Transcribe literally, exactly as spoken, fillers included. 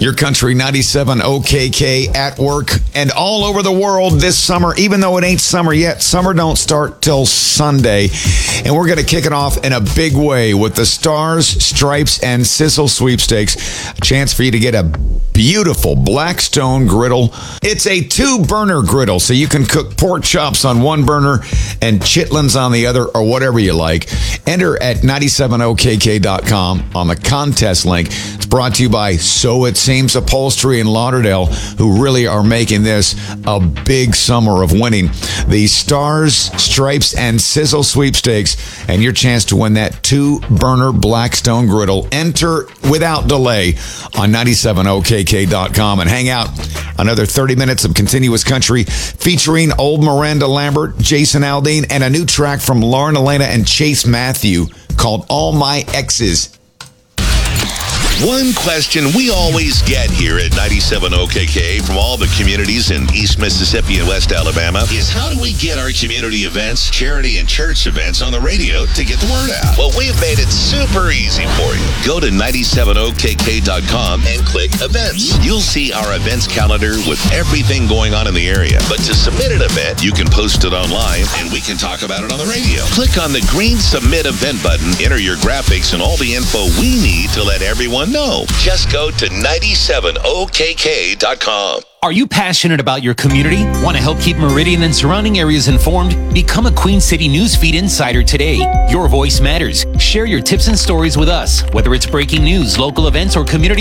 Your Country ninety-seven O K K at work and all over the world this summer, even though it ain't summer yet. Summer don't start till Sunday. And we're going to kick it off in a big way with the Stars, Stripes, and Sizzle sweepstakes. A chance for you to get a beautiful Blackstone griddle. It's a two-burner griddle, so you can cook pork chops on one burner and chitlins on the other, or whatever you like. Enter at ninety-seven O K K dot com on the contest link. It's brought to you by So It Seems Upholstery in Lauderdale, who really are making this a big summer of winning. The Stars, Stripes, and Sizzle sweepstakes, and your chance to win that two-burner Blackstone griddle. Enter without delay on ninety-seven O K K dot com and hang out. Another thirty minutes of continuous country featuring old Miranda Lambert, Jason Aldean, and a new track from Lauren Elena and Chase Matthew called All My Exes. One question we always get here at ninety-seven O K K from all the communities in East Mississippi and West Alabama is how do we get our community events, charity and church events on the radio to get the word out? Well, we've made it super easy for you. Go to ninety-seven O K K dot com and click events. You'll see our events calendar with everything going on in the area. But to submit an event, you can post it online and we can talk about it on the radio. Click on the green submit event button, enter your graphics and all the info we need to let everyone know. Just go to ninety-seven O K K dot com. Are you passionate about your community? Want to help keep Meridian and surrounding areas informed? Become a Queen City Newsfeed Insider today. Your voice matters. Share your tips and stories with us, whether it's breaking news, local events, or community